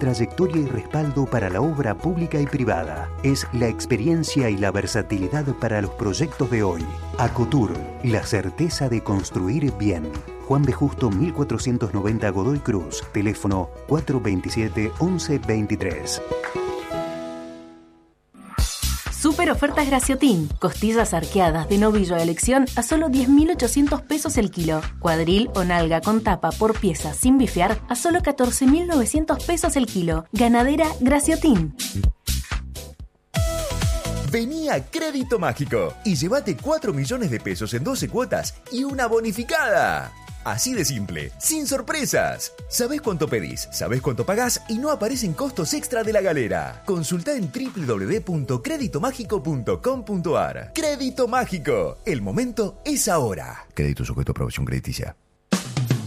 trayectoria y respaldo para la obra pública y privada. Es la experiencia y la versatilidad para los proyectos de hoy. Acotur, la certeza de construir bien. Juan B. Justo 1490 Godoy Cruz. Teléfono 427-1123. Super ofertas Graciotin. Costillas arqueadas de novillo a elección a solo 10.800 pesos el kilo. Cuadril o nalga con tapa por pieza sin bifear a solo 14.900 pesos el kilo. Ganadera Graciotin. Vení a Crédito Mágico y llévate 4 millones de pesos en 12 cuotas y una bonificada. Así de simple, sin sorpresas. Sabés cuánto pedís, sabés cuánto pagás y no aparecen costos extra de la galera. Consultá en www.creditomágico.com.ar. Crédito Mágico, el momento es ahora. Crédito sujeto a aprobación crediticia.